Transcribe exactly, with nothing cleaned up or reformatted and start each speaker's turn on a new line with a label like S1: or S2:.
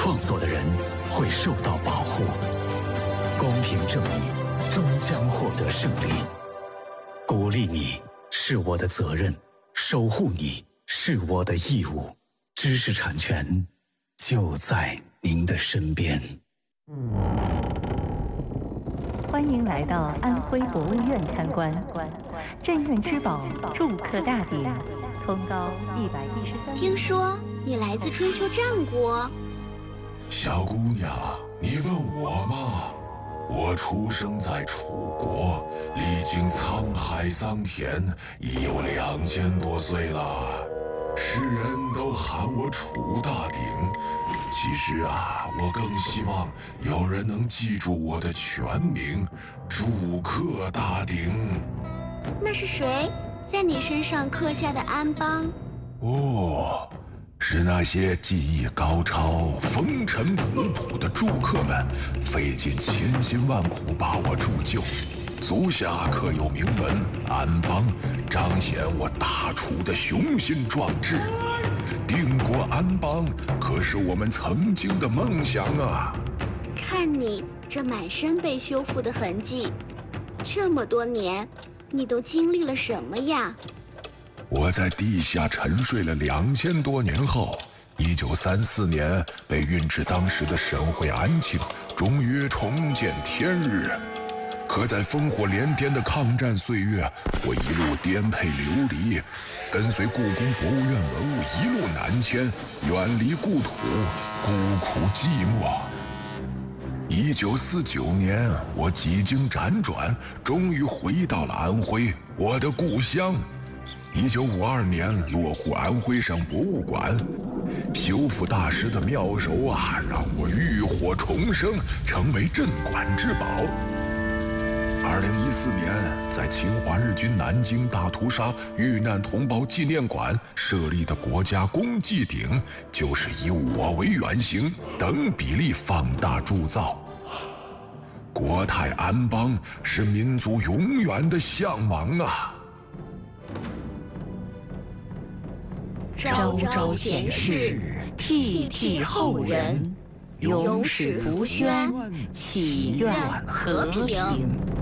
S1: 创作的人会受到保护，公平正义终将获得胜利。鼓励你是我的责任，守护你是我的义务。知识产权就在您的身边。
S2: 欢迎来到安徽博物院参观，镇院之宝筑刻大鼎，通高一百一十三。
S3: 听说你来自春秋战国。
S4: 小姑娘，你问我吗？我出生在楚国，历经沧海桑田，已有两千多岁了。世人都喊我楚大鼎，其实啊，我更希望有人能记住我的全名——筑刻大鼎。
S3: 那是谁在你身上刻下的安邦？
S4: 哦，是那些技艺高超、风尘仆仆的筑客们，费尽千辛万苦把我铸就。足下刻有铭文“安邦”，彰显我大楚的雄心壮志。定国安邦可是我们曾经的梦想啊！
S3: 看你这满身被修复的痕迹，这么多年，你都经历了什么呀？
S4: 我在地下沉睡了两千多年后，一九三四年被运至当时的沈会安庆，终于重见天日。可在烽火连天的抗战岁月，我一路颠沛流离，跟随故宫博物院文物一路南迁，远离故土，孤苦寂寞。一九四九年，我几经辗转，终于回到了安徽，我的故乡。一九五二年，落户安徽省博物馆，修复大师的妙手啊，让我浴火重生，成为镇馆之宝。二零一四年，在侵华日军南京大屠杀遇难同胞纪念馆设立的国家公祭鼎，就是以我为原型，等比例放大铸造。国泰安邦是民族永远的向往啊！
S3: 朝朝前世，
S2: 替替后人，永使福轩，祈愿和平。